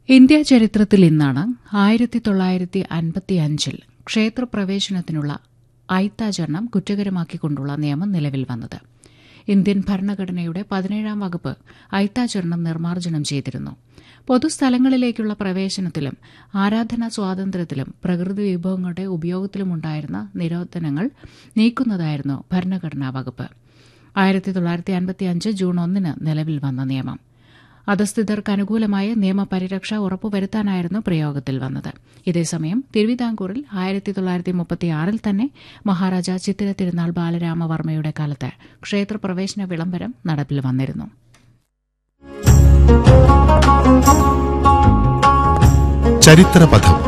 India ചരിത്രത്തിൽ ഇന്നാണ് 1955 ക്ഷേത്രപ്രവേശനത്തിനുള്ള അയിത്താചരണം കുറ്റകരമാക്കിക്കൊണ്ടുള്ള നിയമം നിലവിൽ വന്നത്. ഇന്ത്യൻ ഭരണഘടനയുടെ 17-ാം വകുപ്പ് അയിത്താചരണം നിർമ്മാർജ്ജനം ചെയ്തിരുന്നു. പൊതുസ്ഥലങ്ങളിലേക്കുള്ള പ്രവേശനത്തിലും ആരാധനാ സ്വാതന്ത്ര്യത്തിലും പ്രകൃതി വിഭവങ്ങളുടെ ഉപയോഗത്തിലുമുണ്ടായിരുന്ന നിരോധനങ്ങൾ നീക്കുന്നതായിരുന്നു ഭരണഘടനാ വകുപ്പ്. 1955 ജൂൺ 1 നിലവിൽ വന്ന നിയമം അധസ്ഥിതർക്ക് അനുകൂലമായ നിയമപരിരക്ഷ ഉറപ്പുവരുത്താനായിരുന്നു പ്രയോഗത്തിൽ വന്നത്. ഇതേസമയം തിരുവിതാംകൂറിൽ 1936 തന്നെ മഹാരാജ ചിത്തിര തിരുനാൾ ബാലരാമവർമ്മയുടെ കാലത്ത് ക്ഷേത്രപ്രവേശന വിളംബരം നടപ്പിൽ വന്നിരുന്നു. ചരിത്രപഥം